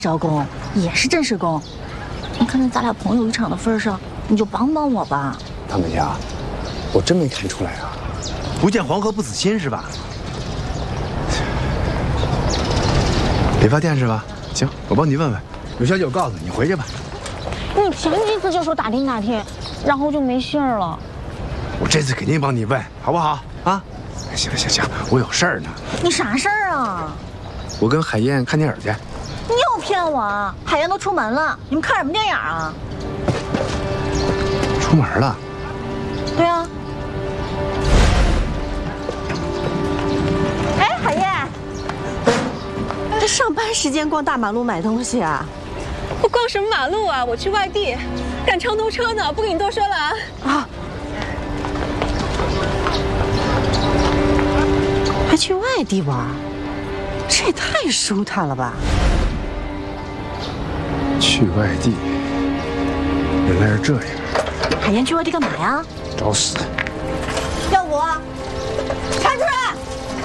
招工也是正式工，你看在咱俩朋友一场的份上，你就帮帮我吧。 唐美霞，我真没看出来啊。 不见黄河不死心是吧？理发店是吧？行，我帮你问问，有消息我告诉你，你回去吧。 你前几次就说打听打听，然后就没信儿了。 我这次肯定帮你问，好不好？啊？行行行，我有事儿呢。 你啥事儿啊？ 我跟海燕看电影去。 你又骗我啊！海燕都出门了，你们看什么电影啊？ 出门了？ 对啊。哎，海燕， 这上班时间逛大马路买东西啊？ 我逛什么马路啊？我去外地，赶长途车呢，不跟你多说了啊。 啊，还去外地玩，这也太舒坦了吧！ 去外地，原来是这样。 海燕去外地干嘛呀？ 找死！